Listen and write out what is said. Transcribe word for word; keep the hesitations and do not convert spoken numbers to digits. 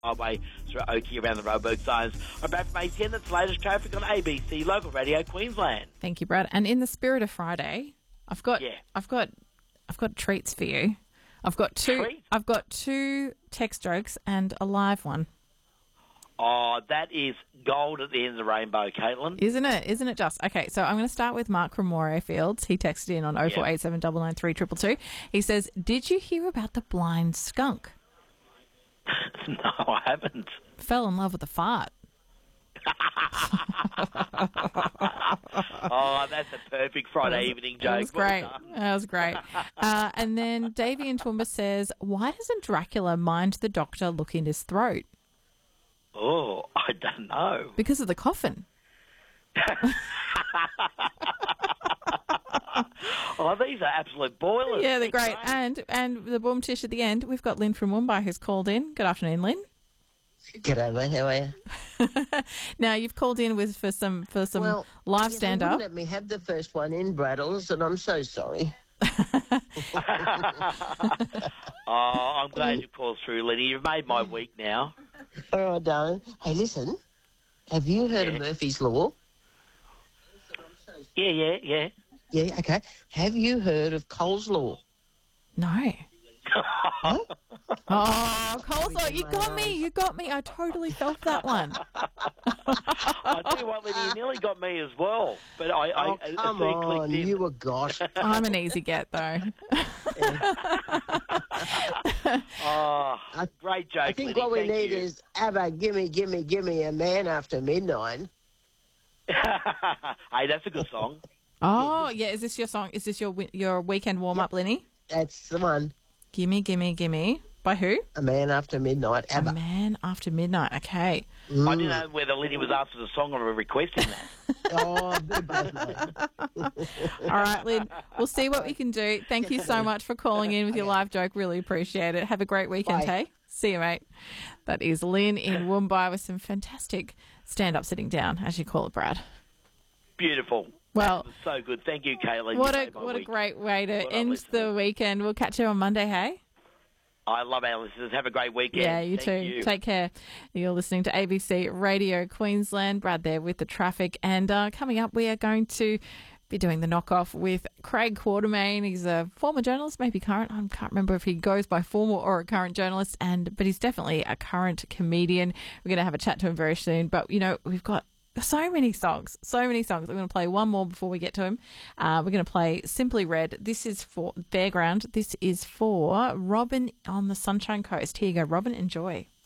Highway through Oakey around the roadwork zones. I'm back from A T N. That's the latest traffic on A B C Local Radio Queensland. Thank you, Brad. And in the spirit of Friday, I've got Yeah. I've got I've got treats for you. I've got two Treats? I've got two text jokes and a live one. Oh, that is gold at the end of the rainbow, Caitlin. Isn't it? Isn't it just? Okay, so I'm going to start with Mark from Moray Fields. He texted in on oh four eight seven nine nine three two two. He says, "Did you hear about the blind skunk? No, I haven't. Fell in love with a fart." Oh, that's a perfect Friday evening joke. That was Well great. done. That was great. Uh, and then Davey in Toowoomba says, "Why doesn't Dracula mind the doctor look in his throat?" Oh, I don't know. Because of the coffin. Oh, these are absolute boilers. Yeah, they're great. And and the boom tish at the end, we've got Lynn from Mumbai who's called in. Good afternoon, Lynn. G'day, mate. How are you? Now you've called in with for some for some Well, live yeah, stand they up. wouldn't let me have the first one in, Braddles, and I'm so sorry. Oh, I'm glad you called through, Lenny. You've made my week now. All right, darling. Hey, listen. Have you heard Yeah. of Murphy's Law? Yeah, yeah, yeah. Yeah, okay. Have you heard of Cole's Law? No. Oh, coleslaw! You got me. You got me. I totally felt that one. I tell you what, Lenny, you nearly got me as well. But I, I, Oh, I, come I on. clicked in. You were gosh. I'm an easy get though. Oh, great joke, I think Lenny. what we Thank need you. is ABBA, gimme, gimme, gimme a man after midnight. Hey, that's a good song. Oh yeah, is this your song? Is this your wi- your weekend warm up, Lenny? That's the one. Gimme, gimme, gimme. By who? A man after midnight. A ABBA. Man After Midnight. Okay. I didn't know whether Lenny was after the song or requesting that. Oh, they're both mate. All right, Lynn. We'll see what we can do. Thank you so much for calling in with your live joke. Really appreciate it. Have a great weekend, Bye. hey? See you, mate. That is Lynn in Woombai with some fantastic stand-up sitting down, as you call it, Brad. Beautiful. Well, That was so good. Thank you, Caitlin. what You a made my what a week. great way to Well done, end listeners. the weekend. We'll catch you on Monday, hey? I love our listeners. Have a great weekend. Yeah, you Thank too. you. Take care. You're listening to A B C Radio Queensland. Brad there with the traffic. And uh, coming up, we are going to be doing the knockoff with Craig Quartermain. He's a former journalist, maybe current. I can't remember if he goes by former or a current journalist, and but he's definitely a current comedian. We're going to have a chat to him very soon. But, you know, we've got so many songs, so many songs. I'm going to play one more before we get to him. Uh, we're going to play Simply Red. This is for Fairground. This is for Robin on the Sunshine Coast. Here you go, Robin. Enjoy.